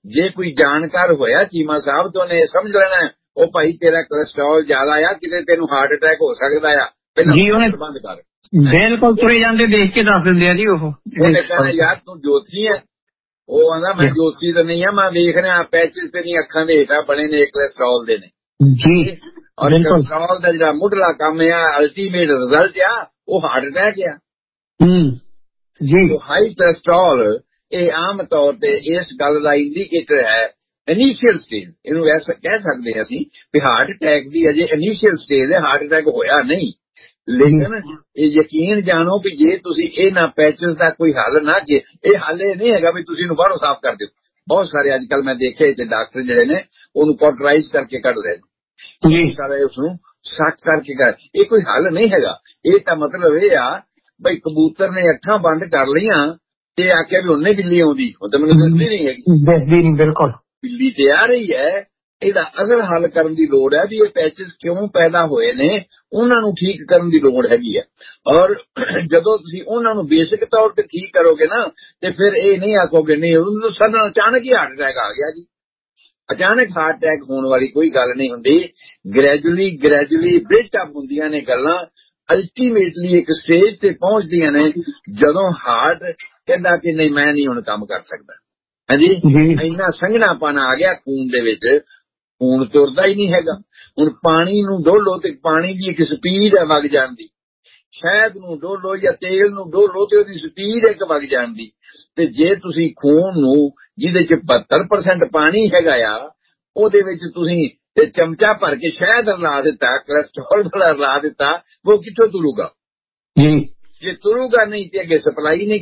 जे कोई जानकार होया चीमा साहब तो उन्हें समझ लेना ओ भाई तेरा कोलेस्ट्रॉल ज्यादा आ, किते तेनू हार्ट अटैक हो सकता है, पहले बंद कर। बिल्कुल तुरे जाते देख के दस दिंदे जी। उन्हें कहना यार तू जोशी है, वो आंदा मैं जोशी तो नहीं है, मैं देख रहा पैचेस तेरी अखां दे हेठां बने ने कोलेस्ट्रॉल दे ने जी। और कोलेस्ट्रॉल दा जिहड़ा मुढ़ला काम है अल्टीमेट रिजल्ट आ वो हार्ट अटैक आ जी। तो हाई कोलेस्ट्रॉल ये आम तौर पर इस गल का इंडीकेटर है इनीशियल स्टेज, इनू ऐसा कह सकते हैं असीं भी हार्ट अटैक की अजे इनीशियल स्टेज है, हार्ट अटैक होया नहीं। लेकिन ये यकीन जानो भी जे तुसी इन्हां पैचेस का कोई हल ना कि ये हल ये नहीं है भी तुसी इनू बाहरों साफ कर दो। बहुत सारे अजकल मैं देखे इत्थे डॉक्टर जिहड़े ने उन्हें कॉटराइज करके कढ रहे हैं, सारे उसनू सट करके कर, ये कोई हल नहीं है। ये तो मतलब ये आ भाई कबूतर ने अखां बंद कर लियां ते आख्या भी उन्हें बिल्ली आउंदी, हुण तां मैनूं दसदी नहीं हैगी, दसदी नहीं। बिल्कुल बिल्ली ते आ रही है। ਇਹਦਾ ਅਸਲ ਹੱਲ ਕਰਨ ਦੀ ਲੋੜ ਹੈ ਵੀ ਇਹ ਪੈਚਸ ਕਿਉਂ ਪੈਦਾ ਹੋਏ ਨੇ, ਉਹਨਾਂ ਨੂੰ ਠੀਕ ਕਰਨ ਦੀ ਲੋੜ ਹੈਗੀ ਹੈ। ਔਰ ਜਦੋਂ ਤੁਸੀਂ ਉਹਨਾਂ ਨੂੰ ਬੇਸਿਕ ਤੌਰ ਤੇ ਠੀਕ ਕਰੋਗੇ ਨਾ ਤੇ ਫਿਰ ਇਹ ਨਹੀਂ ਆਖੋਗੇ ਨਹੀਂ ਉਹਨੂੰ ਸਡਨ ਅਚਾਨਕ ਹੀ ਹਾਰਟ ਅਟੈਕ ਆ ਗਿਆ ਜੀ। ਅਚਾਨਕ ਹਾਰਟ ਅਟੈਕ ਹੋਣ ਵਾਲੀ ਕੋਈ ਗੱਲ ਨਹੀਂ ਹੁੰਦੀ, ਗ੍ਰੈਜੂਅਲੀ ਬਿਲਟ ਅਪ ਹੁੰਦੀਆਂ ਨੇ ਗੱਲਾਂ, ਅਲਟੀਮੇਟਲੀ ਇੱਕ ਸਟੇਜ ਤੇ ਪਹੁੰਚਦੀਆਂ ਨੇ ਜਦੋਂ ਹਾਰਟ ਕਹਿੰਦਾ ਕਿ ਨਹੀਂ ਮੈਂ ਨਹੀਂ ਹੁਣ ਕੰਮ ਕਰ ਸਕਦਾ। ਹਾਂਜੀ, ਇੰਨਾ ਸੰਘਣਾਪਨ ਆ ਗਿਆ ਖੂਨ ਦੇ ਵਿੱਚ, ਖੂਨ ਤੁਰਦਾ ਹੀ ਨਹੀਂ ਹੈਗਾ। ਹੁਣ ਪਾਣੀ ਨੂੰ ਡੋਲੋ ਤੇ ਪਾਣੀ ਦੀ ਇੱਕ ਸਪੀਡ ਹੈ ਵਗ ਜਾਣ ਦੀ, ਸ਼ਹਿਦ ਨੂੰ ਡੋਲੋ ਜਾਂ ਤੇਲ ਨੂੰ ਡੋਲੋ ਤੇ ਉਹਦੀ ਸਪੀਡ ਇੱਕ ਵਗ ਜਾਣ ਦੀ। ਤੇ ਜੇ ਤੁਸੀਂ ਖੂਨ ਨੂੰ ਜਿਹਦੇ ਚ 72% ਪਾਣੀ ਹੈਗਾ ਆ ਉਹਦੇ ਵਿੱਚ ਤੁਸੀਂ ਤੇ ਚਮਚਾ ਭਰ ਕੇ ਸ਼ਹਿਦ ਰਲਾ ਦਿੱਤਾ, ਕੋਲੈਸਟਰੋਲ ਵਾਲਾ ਰਲਾ ਦਿੱਤਾ, ਉਹ ਕਿੱਥੋਂ ਤੁਰੂਗਾ? ਜੇ ਤੁਰੂਗਾ ਨਹੀਂ ਤੇ ਅੱਗੇ ਸਪਲਾਈ ਨਹੀਂ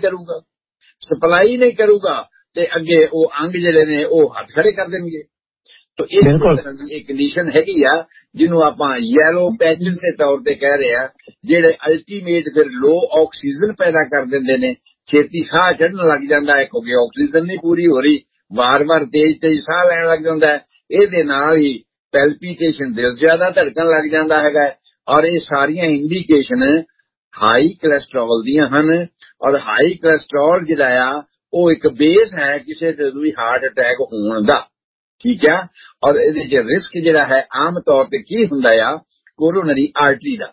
ਕਰੂਗਾ ਤੇ ਅੱਗੇ ਉਹ ਅੰਗ ਜਿਹੜੇ ਨੇ ਉਹ ਹੱਥ ਖੜੇ ਕਰ ਦੇਣਗੇ। तो एक तरह की एक कंडीशन हैगी आ जिन्हों आपां येलो पैचेस के तौर पर कह रहे हैं, जेड़े अल्टीमेट फिर लो ऑक्सीजन पैदा कर देंदे ने, छेती साह चढ़न लग जाता है क्योंकि ऑक्सीजन नहीं पूरी हो रही, बार बार तेज साह लैन लग जाता है, ਇਹਦੇ ਨਾਲ ही पैल्पिटेशन दिल ज्यादा धड़कन लग जाता है। और ये सारियां इंडिकेशन हाई कोलेस्ट्रॉल दियां हन। और हाई कोलेस्ट्रॉल जिहड़ा आ ਉਹ ਇੱਕ बेस है किसी ते भी हार्ट अटैक होने का, ठीक है। और ये रिस्क जिहड़ा है आम तौर पर की हुंदा आ कोरोनरी आर्टरी का।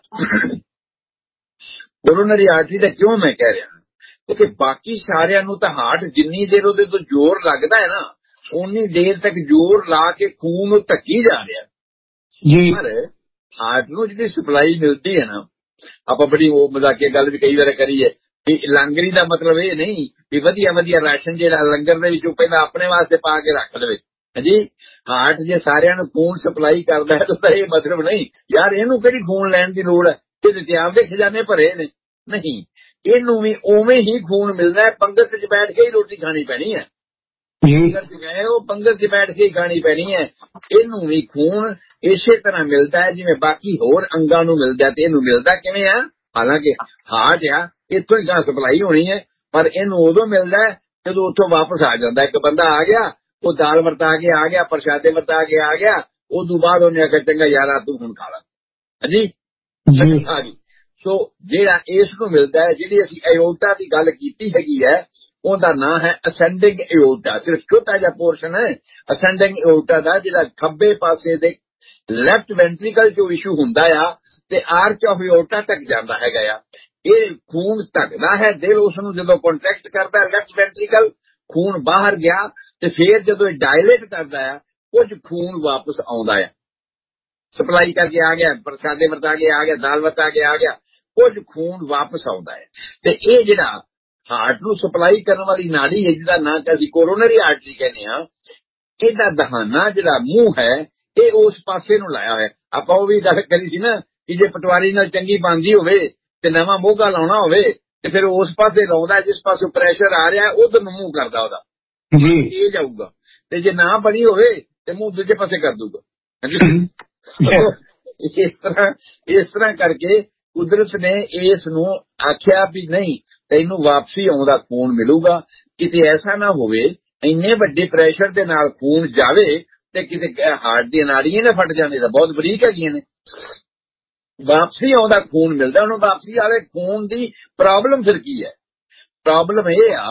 कोरोनरी आर्टरी का क्यों मैं कह रहा क्योंकि बाकी सारियां नूं तां हार्ट जिन्नी देर उहदे तो जोर लगदा है ना उन्नी देर तक जोर ला के खून नूं धक्की जा रहा जी। पर हार्ट नूं जिहड़ी सप्लाई मिलती है ना, आपां बड़ी वो मजाकिया गल भी कई बार करी है भी लंगरी का मतलब ये नहीं भी वधिया राशन जिहड़ा लंगर दे विचों पहलां अपने वास्ते पा के रख लवे जी। हार्ट जे सारियां नूं खून सप्लाई करदा है तो ये मतलब नहीं यार इहनूं किहड़ी खून लैण दी लोड़ है, इहदे ते आपदे खजाने भरे ने, नहीं इहनूं भी उवें ही खून मिलदा है। पंगत च बैठ के ही रोटी खानी पैनी है, पंगत च बैठ के ही खानी पैनी है। इहनूं भी खून इसे तरह मिलता है जिवें बाकी होर अंगां नूं मिलदा, ते इहनूं मिलदा किवें आ? हालांकि हार्ट आ इत्थों ही सप्लाई होनी है, पर इनू उदों मिलता है जो उतों वापस आ जाता है। एक बंदा आ गया वो दाल वरता के आ गया, प्रशादे वरता के आ गया, उदों बाद उन्हें आखिया चंगा यार तू हुण खा ला जी। सो जेड़ा इस नूं मिलता है, जिहड़ी असीं एओर्टा की गल कीती हैगी है उहदा नाम है असेंडिंग एओर्टा, सिर्फ छोटा जिहा पोर्शन है असेंडिंग एओर्टा दा, जिहड़ा खब्बे पासे दे लैफ्ट वेंट्रिकल जो इशू हुंदा आ ते आर्च ऑफ एओर्टा तक जांदा हैगा आ। ये खून धकदा है, दिल उसनूं जदों कॉन्ट्रैक्ट करता है लेफ्ट वेंट्रिकल, खून बाहर गया ते फिर जदों डायलेट करता है कुछ खून वापस आउंदा है, सप्लाई करके आ गया, प्रसादे वरता के आ गया, दाल वरता के आ गया, कुछ खून वापस आउंदा है। ते ये जिहड़ा हार्ट नूं सप्लाई करने वाली नाड़ी है जिहदा नाम असीं कोरोनरी आर्टरी कहने आ, इहदा दहाना जिहड़ा मूंह है ये उस पासे नूं लाया है। आपां ओह वी गल करी सी ना कि जे पटवारी नाल चंगी बनदी होवे ते नवां मोगा लाउणा होवे ते फिर उस पासे लाउंदा जिस पासों प्रैशर आ रहा उधर नूं मूंह करदा ओहदा जी, ये जाऊगा ते जे ना बनी होवे ते मूंह दूजे पासे कर दूगा। इस तरह करके कुदरत ने इस नूं आख्या भी नहीं तैनूं वापसी आउंदा खून मिलूगा। किते ऐसा ना होवे इन्ने वड्डे प्रैशर दे नाल खून जावे ते किते हार्ट दी नाड़ियां ना फट जाने दा बहुत बरीक हैगियां ने। वापसी आउंदा खून मिलदा, हुण वापसी वाले खून दी प्रॉब्लम फिर की है? प्रॉब्लम ये आ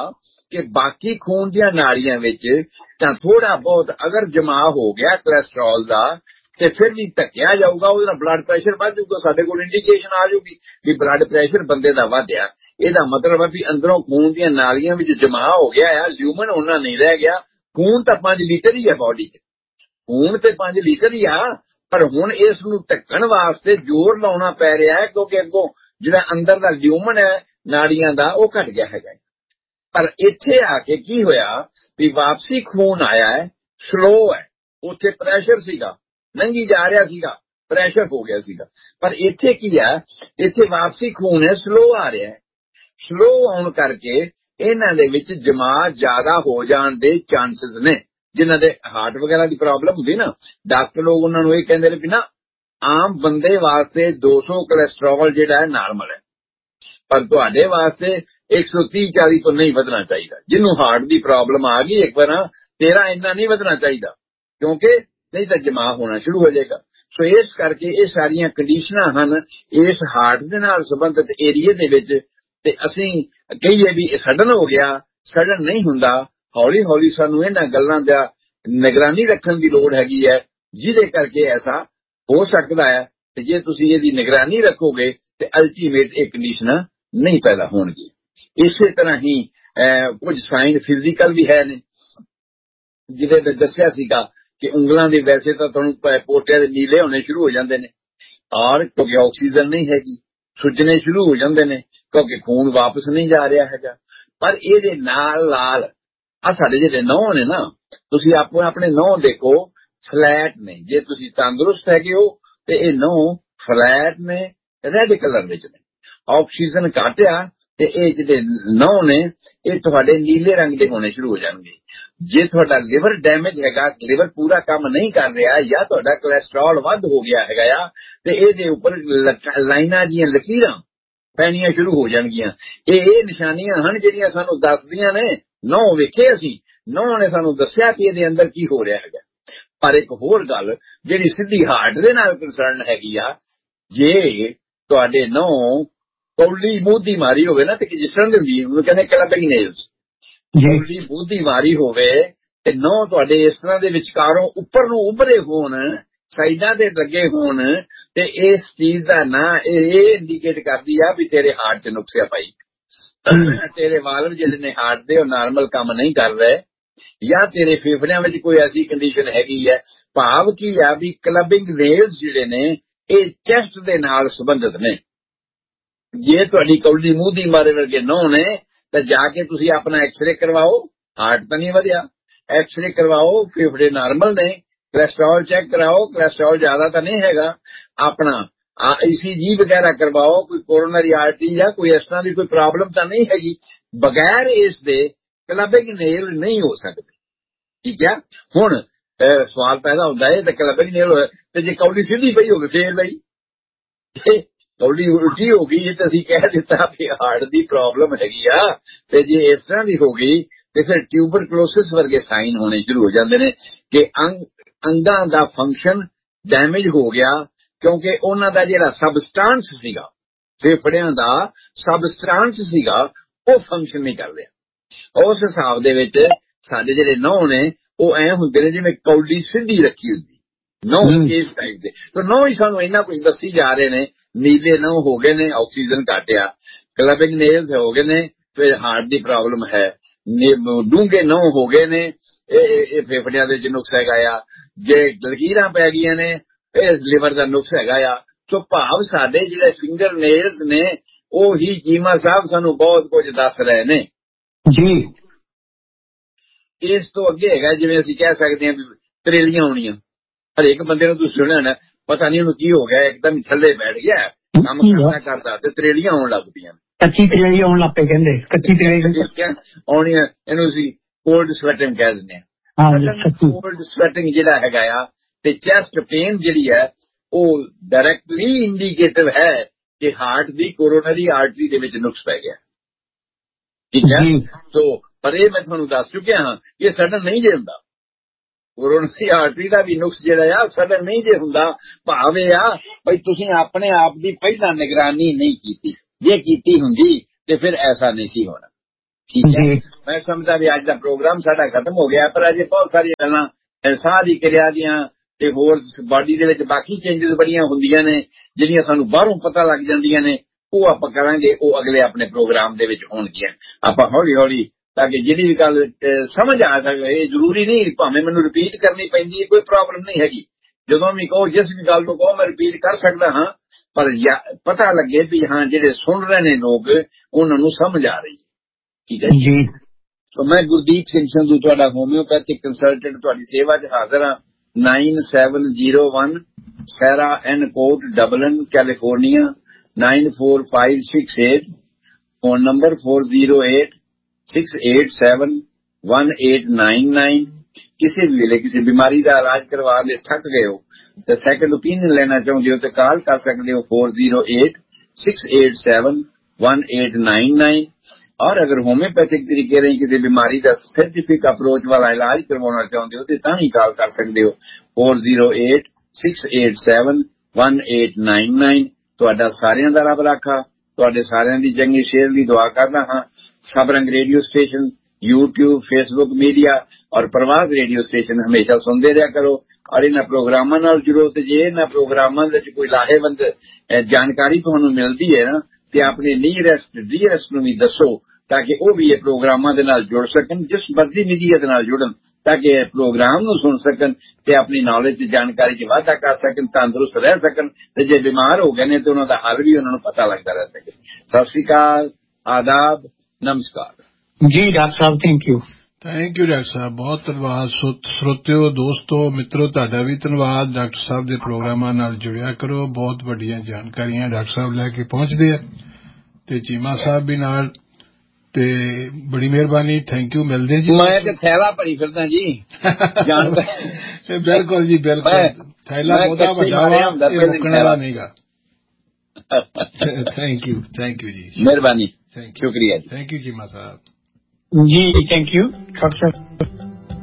ਕਿ ਬਾਕੀ ਖੂਨ ਦੀਆਂ ਨਾੜੀਆਂ ਵਿੱਚ ਤਾਂ ਥੋੜਾ ਬਹੁਤ ਅਗਰ ਜਮਾ ਹੋ ਗਿਆ ਕੋਲੇਸਟ੍ਰੋਲ ਦਾ ਤੇ ਫਿਰ ਵੀ ਧੱਕਿਆ ਜਾਊਗਾ, ਉਹਦੇ ਨਾਲ ਬਲੱਡ ਪ੍ਰੈਸ਼ਰ ਵੱਧ ਜਾਊਗਾ। ਸਾਡੇ ਕੋਲ ਇੰਡੀਕੇਸ਼ਨ ਆ ਜਾਊਗੀ ਵੀ ਬਲੱਡ ਪ੍ਰੈਸ਼ਰ ਬੰਦੇ ਦਾ ਵਧਿਆ। ਇਹਦਾ ਮਤਲਬ ਹੈ ਵੀ ਅੰਦਰੋਂ ਖੂਨ ਦੀਆਂ ਨਾਲੀਆਂ ਵਿੱਚ ਜਮਾ ਹੋ ਗਿਆ ਆ, ਹਿਊਮਨ ਉਹਨਾਂ ਨਹੀਂ ਰਹਿ ਗਿਆ। ਖੂਨ ਤਾਂ 5 ਲੀਟਰ ਹੀ ਹੈ ਬਾਡੀ 'ਚ, ਖੂਨ ਤੇ 5 ਲੀਟਰ ਹੀ ਆ, ਪਰ ਹੁਣ ਇਸ ਨੂੰ ਢੱਕਣ ਵਾਸਤੇ ਜ਼ੋਰ ਲਾਉਣਾ ਪੈ ਰਿਹਾ ਹੈ ਕਿਉਂਕਿ ਅੱਗੋਂ ਜਿਹੜਾ ਅੰਦਰ ਦਾ ਹਿਊਮਨ ਹੈ ਨਾੜੀਆਂ ਦਾ ਉਹ ਘਟ ਗਿਆ ਹੈਗਾ। ਪਰ ਇੱਥੇ ਆ ਕੇ ਕੀ ਹੋਇਆ ਵੀ ਵਾਪਸੀ ਖੂਨ ਆਇਆ ਹੈ, ਸਲੋ ਹੈ। ਉੱਥੇ ਪ੍ਰੈਸ਼ਰ ਸੀਗਾ, ਲੰਘੀ ਜਾ ਰਿਹਾ ਸੀਗਾ, ਪ੍ਰੈਸ਼ਰ ਹੋ ਗਿਆ ਸੀਗਾ। ਪਰ ਇੱਥੇ ਕੀ ਹੈ, ਇੱਥੇ ਵਾਪਸੀ ਖੂਨ ਹੈ, ਸਲੋ ਆ ਰਿਹਾ ਹੈ। ਸਲੋ ਆਉਣ ਕਰਕੇ ਇਹਨਾਂ ਦੇ ਵਿੱਚ ਜਮਾ ਜ਼ਿਆਦਾ ਹੋ ਜਾਣ ਦੇ ਚਾਂਸਸ ਨੇ। ਜਿਨ੍ਹਾਂ ਦੇ ਹਾਰਟ ਵਗੈਰਾ ਦੀ ਪ੍ਰੋਬਲਮ ਹੁੰਦੀ ਨਾ, ਡਾਕਟਰ ਲੋਕ ਉਹਨਾਂ ਨੂੰ ਇਹ ਕਹਿੰਦੇ ਨੇ ਵੀ ਨਾ ਆਮ ਬੰਦੇ ਵਾਸਤੇ 200 ਕੋਲੇਸਟ੍ਰੋਲ ਜਿਹੜਾ ਹੈ ਨਾਰਮਲ ਹੈ, ਪਰ ਤੁਹਾਡੇ ਵਾਸਤੇ 130-40 ਤੋਂ ਨਹੀਂ ਵਧਣਾ ਚਾਹੀਦਾ। ਜਿਹਨੂੰ ਹਾਰਟ ਦੀ ਪ੍ਰੋਬਲਮ ਆ ਗਈ ਇੱਕ ਵਾਰ, ਤੇਰਾ ਇੰਨਾ ਨਹੀਂ ਵਧਣਾ ਚਾਹੀਦਾ, ਕਿਉਂਕਿ ਨਹੀਂ ਤਾਂ ਜਮਾ ਹੋਣਾ ਸ਼ੁਰੂ ਹੋ ਜਾਏਗਾ। ਸੋ ਇਸ ਕਰਕੇ ਇਹ ਸਾਰੀਆਂ ਕੰਡੀਸ਼ਨਾਂ ਹਨ ਇਸ ਹਾਰਟ ਦੇ ਨਾਲ ਸੰਬੰਧਿਤ ਏਰੀਏ ਦੇ ਵਿੱਚ। ਤੇ ਅਸੀਂ ਕਹੀਏ ਵੀ ਇਹ ਸਡਨ ਹੋ ਗਿਆ, ਸਡਨ ਨਹੀਂ ਹੁੰਦਾ। ਹੌਲੀ ਹੌਲੀ ਸਾਨੂੰ ਇਹਨਾਂ ਗੱਲਾਂ ਦਾ ਨਿਗਰਾਨੀ ਰੱਖਣ ਦੀ ਲੋੜ ਹੈਗੀ ਹੈ, ਜਿਹਦੇ ਕਰਕੇ ਐਸਾ ਹੋ ਸਕਦਾ ਹੈ। ਤੇ ਜੇ ਤੁਸੀਂ ਇਹਦੀ ਨਿਗਰਾਨੀ ਰੱਖੋਗੇ ਤੇ ਅਲਟੀਮੇਟ ਇਹ ਕੰਡੀਸ਼ਨਾਂ ਨਹੀਂ ਪੈਦਾ ਹੋਣਗੀਆਂ। ਇਸੇ ਤਰ੍ਹਾਂ ਹੀ ਕੁਝ ਸਾਈਨ ਫਿਜ਼ੀਕਲ ਵੀ ਹੈ ਨੇ, ਜਿਹਦੇ ਵਿੱਚ ਦੱਸਿਆ ਸੀਗਾ ਕਿ ਉਂਗਲਾਂ ਦੇ ਵੈਸੇ ਤਾਂ ਤੁਹਾਨੂੰ ਪੋਟਿਆਂ ਦੇ ਨੀਲੇ ਹੋਣੇ ਸ਼ੁਰੂ ਹੋ ਜਾਂਦੇ ਨੇ, ਔਰ ਕਿਉਂਕਿ ਆਕਸੀਜਨ ਨਹੀਂ ਹੈਗੀ, ਸੁੱਜਣੇ ਸ਼ੁਰੂ ਹੋ ਜਾਂਦੇ ਨੇ ਕਿਉਂਕਿ ਖੂਨ ਵਾਪਸ ਨਹੀਂ ਜਾ ਰਿਹਾ ਹੈਗਾ। ਪਰ ਇਹਦੇ ਨਾਲ ਨਾਲ ਆ ਸਾਡੇ ਜਿਹੜੇ ਨਹੁੰ ਨੇ ਨਾ, ਤੁਸੀਂ ਆਪਣੇ ਨਹੁੰ ਦੇਖੋ ਫਲੈਟ ਨੇ। ਜੇ ਤੁਸੀਂ ਤੰਦਰੁਸਤ ਹੈਗੇ ਹੋ ਤੇ ਇਹ ਨਹੁੰ ਫਲੈਟ ਨੇ, ਰੈੱਡ ਕਲਰ ਵਿੱਚ ਨੇ। ਆਕਸੀਜਨ ਘਟਿਆ ਤੇ ਇਹ ਜਿਹੜੇ ਨਹੁੰ ਨੇ ਇਹ ਤੁਹਾਡੇ ਨੀਲੇ ਰੰਗ ਦੇ ਹੋਣੇ ਸ਼ੁਰੂ ਹੋ ਜਾਣਗੇ। ਜੇ ਤੁਹਾਡਾ ਲਿਵਰ ਡੈਮੇਜ ਹੈਗਾ, ਲਿਵਰ ਪੂਰਾ ਕੰਮ ਨਹੀਂ ਕਰ ਰਿਹਾ, ਜਾਂ ਤੁਹਾਡਾ ਕੋਲੇਸਟ੍ਰੋਲ ਵੱਧ ਹੋ ਗਿਆ ਹੈਗਾ ਆ, ਤੇ ਇਹਦੇ ਉੱਪਰ ਲਾਈਨਾਂ ਦੀਆਂ ਲਕੀਰਾਂ ਪੈਣੀਆਂ ਸ਼ੁਰੂ ਹੋ ਜਾਣਗੀਆਂ। ਇਹ ਨਿਸ਼ਾਨੀਆਂ ਹਨ ਜਿਹੜੀਆਂ ਸਾਨੂੰ ਦੱਸਦੀਆਂ ਨੇ। ਨਹੁੰ ਵੇਖੇ ਅਸੀਂ, ਨਹੁੰ ਨੇ ਸਾਨੂੰ ਦੱਸਿਆ ਕਿ ਇਹਦੇ ਅੰਦਰ ਕੀ ਹੋ ਰਿਹਾ ਹੈਗਾ। ਪਰ ਇੱਕ ਹੋਰ ਗੱਲ ਜਿਹੜੀ ਸਿੱਧੀ ਹਾਰਟ ਦੇ ਨਾਲ ਕੰਸਰਨ ਹੈਗੀ ਆ, ਜੇ ਤੁਹਾਡੇ ਨਹੁੰ ਕੌਲੀ ਮੂੰਹ ਦੀ ਮਾਰੀ ਹੋਵੇ ਨਾ, ਤੇ ਜਿਸ ਤਰ੍ਹਾਂ ਦੀ ਹੁੰਦੀ ਉਹਨੂੰ ਕਹਿੰਦੇ ਕਲੱਪਿੰਗ ਨੇਲਸ, ਕੌਲੀ ਮੂੰਹ ਦੀ ਮਾਰੀ ਹੋਵੇ ਤੇ ਨਹੁੰ ਤੁਹਾਡੇ ਇਸ ਤਰ੍ਹਾਂ ਦੇ ਵਿਚਕਾਰੋਂ ਉੱਪਰ ਨੂੰ ਉੱਭਰੇ ਹੋਣ, ਸਾਈਡਾਂ ਤੇ ਲੱਗੇ ਹੋਣ, ਤੇ ਇਸ ਚੀਜ਼ ਦਾ ਨਾਂ ਇਹ ਇੰਡੀਕੇਟ ਕਰਦੀ ਆ ਵੀ ਤੇਰੇ ਹਾਰਟ 'ਚ ਨੁਕਸਿਆ ਪਾਈ, ਤੇਰੇ ਵਾਲਵ ਜਿਹੜੇ ਨੇ ਹਾਰਟ ਦੇ ਉਹ ਨਾਰਮਲ ਕੰਮ ਨਹੀਂ ਕਰ ਰਹੇ, ਜਾਂ ਤੇਰੇ ਫੇਫੜਿਆਂ ਵਿੱਚ ਕੋਈ ਐਸੀ ਕੰਡੀਸ਼ਨ ਹੈਗੀ ਹੈ। ਭਾਵ ਕੀ ਆ ਵੀ ਕਲੱਬਿੰਗ ਨੇਲਸ ਜਿਹੜੇ ਨੇ ਇਹ ਚੈਸਟ ਦੇ ਨਾਲ ਸੰਬੰਧਿਤ ਨੇ। ਜੇ ਤੁਹਾਡੀ ਕੌਲੀ ਮੂੰਹ ਦੀ ਮਾਰੇ ਵਰਗੇ ਨਹੁੰ ਨੇ ਤਾਂ ਜਾ ਕੇ ਤੁਸੀਂ ਆਪਣਾ ਐਕਸਰੇ ਕਰਵਾਓ, ਹਾਰਟ ਤਾਂ ਨਹੀਂ ਵਧਿਆ, ਐਕਸਰੇ ਕਰਵਾਓ, ਫੇਫੜੇ ਨਾਰਮਲ ਨੇ, ਕੋਲੇਸਟ੍ਰੋਲ ਚੈੱਕ ਕਰਾਓ, ਕੋਲੇਸਟ੍ਰੋਲ ਜ਼ਿਆਦਾ ਤਾਂ ਨਹੀਂ ਹੈਗਾ, ਆਪਣਾ ECG ਵਗੈਰਾ ਕਰਵਾਓ, ਕੋਈ ਕੋਰੋਨਰੀ ਆਰਟਰੀ ਜਾਂ ਕੋਈ ਇਸ ਤਰ੍ਹਾਂ ਦੀ ਕੋਈ ਪ੍ਰੋਬਲਮ ਤਾਂ ਨਹੀਂ ਹੈਗੀ। ਬਗੈਰ ਇਸ ਦੇ ਕਲੱਬਿੰਗ ਨੇਲ ਨਹੀਂ ਹੋ ਸਕਦੇ। ਠੀਕ ਹੈ, ਹੁਣ ਸਵਾਲ ਪੈਦਾ ਹੁੰਦਾ ਹੈ ਤੇ ਕਲੱਬਿੰਗ ਨੇਲ ਹੋਇਆ ਤੇ ਜੇ ਕੌਲੀ ਸਿੱਧੀ ਪਈ ਹੋਵੇ ਫੇਰ ਲਈ ਕੌਲੀ ਉਲਟੀ ਹੋ ਗਈ ਤੇ ਅਸੀਂ ਕਹਿ ਦਿੱਤਾ ਵੀ ਹਾਰਟ ਦੀ ਪ੍ਰੋਬਲਮ ਹੈਗੀ ਆ। ਤੇ ਜੇ ਇਸ ਤਰ੍ਹਾਂ ਦੀ ਹੋ ਗਈ ਤੇ ਫਿਰ ਟਿਊਬਰਕਲੋਸਿਸ ਵਰਗੇ ਸਾਈਨ ਹੋਣੇ ਸ਼ੁਰੂ ਹੋ ਜਾਂਦੇ ਨੇ ਕਿ ਅੰਗਾਂ ਦਾ ਫੰਕਸ਼ਨ ਡੈਮੇਜ ਹੋ ਗਿਆ, ਕਿਉਂਕਿ ਉਹਨਾਂ ਦਾ ਜਿਹੜਾ ਸਬਸਟੈਂਸ ਸੀਗਾ, ਫੇਫੜਿਆਂ ਦਾ ਸਬਸਟੈਂਸ ਸੀਗਾ, ਉਹ ਫੰਕਸ਼ਨ ਨਹੀਂ ਕਰ ਰਿਹਾ। ਉਸ ਹਿਸਾਬ ਦੇ ਵਿੱਚ ਸਾਡੇ ਜਿਹੜੇ ਨਹੁੰ ਨੇ ਉਹ ਐ ਹੁੰਦੇ ਨੇ ਜਿਵੇਂ ਕੌਲੀ ਸਿੱਧੀ ਰੱਖੀ ਹੁੰਦੀ, ਨਹੁੰ ਇਸ ਟਾਈਪ ਦੇ। ਤਾਂ ਨਹੁੰ ਹੀ ਸਾਨੂੰ ਇੰਨਾ ਕੁਝ ਦੱਸੀ ਜਾ ਰਹੇ ਨੇ, ਨੀਲੇ ਨਹੁੰ ਹੋ ਗਏ ਨੇ, ਆਕਸੀਜਨ ਘਟਿਆ, ਕਲੱਬਿੰਗ ਨੇਲਸ ਹੋ ਗਏ ਨੇ, ਫਿਰ ਹਾਰਟ ਦੀ ਪ੍ਰੋਬਲਮ ਹੈ, ਡੂੰਘੇ ਨਹੁੰ ਹੋ ਗਏ ਨੇ, ਇਹ ਫੇਫੜਿਆਂ ਦੇ ਵਿੱਚ ਨੁਕਸ ਹੈਗਾ ਆ, ਜੇ ਲਕੀਰਾਂ ਪੈ ਗਈਆਂ ਨੇ ਇਹ ਲਿਵਰ ਦਾ ਨੁਕਸ ਹੈਗਾ ਆ। ਸੋ ਭਾਵ ਸਾਡੇ ਜਿਹੜੇ ਫਿੰਗਰ ਨੇਲਸ ਨੇ ਉਹ ਹੀ ਚੀਮਾ ਸਾਹਿਬ ਸਾਨੂੰ ਬਹੁਤ ਕੁਝ ਦੱਸ ਰਹੇ ਨੇ ਜੀ। ਇਸ ਤੋਂ ਅੱਗੇ ਹੈਗਾ ਜਿਵੇਂ ਅਸੀਂ ਕਹਿ ਸਕਦੇ ਹਾਂ ਵੀ ਤਰੇਲੀਆਂ ਆਉਣੀਆਂ। ਹਰੇਕ ਬੰਦੇ ਨੂੰ ਤੁਸੀਂ ਸੁਣਿਆ ਨਾ, ਪਤਾ ਨਹੀਂ ਉਹਨੂੰ ਕੀ ਹੋ ਗਿਆ, ਇੱਕਦਮ ਥੱਲੇ ਬੈਠ ਗਿਆ, ਕੰਮ ਕਰਦਾ ਕਰਦਾ ਤੇ ਤਰੇਲੀਆਂ ਆਉਣ ਲੱਗ ਪਈਆਂ। ਕੱਚੀ ਤਰੇਲੀ ਆਉਣ ਲੱਗ ਪਏ, ਕਹਿੰਦੇ ਕੱਚੀ ਤਰੇਲੀ ਆਉਣੀਆਂ, ਇਹਨੂੰ ਅਸੀਂ ਕੋਲਡ ਸਵੈਟਿੰਗ ਕਹਿ ਦਿੰਦੇ ਹਾਂ। ਕੋਲਡ ਸਵੈਟਿੰਗ ਜਿਹੜਾ ਹੈਗਾ ਆ ਤੇ ਚੈਸਟ ਪੇਨ ਜਿਹੜੀ ਹੈ ਉਹ ਡਾਇਰੈਕਟਲੀ ਇੰਡੀਕੇਟਿਵ ਹੈ ਕਿ ਹਾਰਟ ਦੀ ਕੋਰੋਨਰੀ ਆਰਟਰੀ ਦੇ ਵਿੱਚ ਨੁਕਸ ਪੈ ਗਿਆ। ਠੀਕ ਹੈ, ਸੋ ਪਰ ਇਹ ਮੈਂ ਤੁਹਾਨੂੰ ਦੱਸ ਚੁੱਕਿਆ ਹਾਂ ਇਹ ਸਡਨ ਨਹੀਂ ਜੇ ਹੁੰਦਾ। ਕੋਰੋਨਰੀ ਆਰਟਰੀ ਦਾ ਵੀ ਨੁਕਸ ਜਿਹੜਾ ਆ ਸਡਨ ਨਹੀਂ ਜੇ ਹੁੰਦਾ। ਭਾਵ ਇਹ ਆ ਬਈ ਤੁਸੀਂ ਆਪਣੇ ਆਪ ਦੀ ਪਹਿਲਾਂ ਨਿਗਰਾਨੀ ਨਹੀਂ ਕੀਤੀ, ਜੇ ਕੀਤੀ ਹੁੰਦੀ ਤੇ ਫਿਰ ਐਸਾ ਨਹੀਂ ਸੀ ਹੋਣਾ। ठीक है। मैं समझदा भी अज दा प्रोग्राम साडा खत्म हो गया, पर अजे बहुत सारी गल्लां साह दी क्रिया दियां ते होर बॉडी दे विच बाकी चेंजेस बड़ियां हुंदियां ने जिहड़ियां सानू बाहरों पता लग जांदियां ने, ਉਹ ਆਪਾਂ ਕਰਾਂਗੇ। ਉਹ ਅਗਲੇ ਆਪਣੇ ਪ੍ਰੋਗਰਾਮ ਦੇ ਵਿੱਚ ਹੋਣਗੀਆਂ। ਆਪਾਂ ਹੌਲੀ ਹੌਲੀ ਤਾਂ ਕਿ ਜਿਹੜੀ ਵੀ ਗੱਲ ਸਮਝ ਆ ਸਕੇ, ਇਹ ਜ਼ਰੂਰੀ ਨਹੀਂ ਭਾਵੇਂ ਮੈਨੂੰ ਰਿਪੀਟ ਕਰਨੀ ਪੈਂਦੀ ਹੈ, ਕੋਈ ਪ੍ਰੋਬਲਮ ਨਹੀਂ ਹੈਗੀ। ਜਦੋਂ ਵੀ ਕਹੋ, ਜਿਸ ਵੀ ਗੱਲ ਨੂੰ ਕਹੋ, ਮੈਂ ਰਿਪੀਟ ਕਰ ਸਕਦਾ ਹਾਂ, ਪਰ ਪਤਾ ਲੱਗੇ ਵੀ ਹਾਂ ਜਿਹੜੇ ਸੁਣ ਰਹੇ ਨੇ ਲੋਕ ਉਹਨਾਂ ਨੂੰ ਸਮਝ ਆ ਰਹੀ। ਠੀਕ ਹੈ ਜੀ। तो मैं गुरदीप सिंह संधू तुहाडा होम्योपैथिक कंसलटेंट तुहाडी सेवा च हाजिर हाँ। 9701 सैरा N coat Dublin California 94568। Phone number 4086871899। किसी भी वेले किसी बीमारी का इलाज करवा ले थक गए हो तो सैकंड ओपीनियन लेना चाहते हो तो कॉल कर सकते हो 4086871899। और अगर होम्योपैथिक तरीके रही किसी बीमारी का साइंटिफिक अप्रोच वाला इलाज करवाना चाहते हो तो तां कॉल कर सकते हो 4086871899। तुहाडा सारियां दा रब राखा, तुहाडे सारियां दी चंगी सेहत दी दुआ करदा हां। सब रंग radio station, YouTube, Facebook media और प्रवास रेडियो स्टेशन हमेशा सुनते रहा करो और इन्हां प्रोग्रामां नाल जुड़ो। ते जे इन्हां प्रोग्रामां दे कोई लाहेवंद जानकारी तुहानूं मिलदी है ना, ते अपने नीयरेस्ट डीयरेस्ट नूं भी दसो ताकि वो भी ये प्रोग्रामां दे नाल जुड़ सकन, जिस मर्जी मीडिया दे नाल जुड़न ताकि प्रोग्राम नूं सुन सकन ते अपनी नॉलेज च जानकारी च वाधा कर सकन, तंदुरुस्त रह सकन। ते जे बीमार हो गए ने तो उन्हां दा हल भी उन्हां नूं पता लगदा रह सके। सत श्री अकाल, आदाब, नमस्कार जी। डॉक्टर साहब थैंक यू डॉक्टर साहब, बहुत धन्यवाद। श्रोतिओ, दोस्तों, मित्रों, तुहाडा भी धन्यवाद। डॉक्टर साहब दे प्रोग्रामां नाल जुड़िया करो, बहुत वड्डियां जानकारियां डॉक्टर साहब लैके पहुंचदे आ ते चीमा साहब भी नाल। ते बड़ी मेहरबानी, थैंक यू। मिलदे जी। मैं ते थैला भरी फिरदा जी। बिल्कुल जी, बिल्कुल। थैला मोटा वड्डा वा, रुकने वाला नहींगा। थैंक यू जी, मेहरबानी, शुक्रिया जी। थैंक यू चीमा साहब जी। थैंक यू डॉक्टर साहब।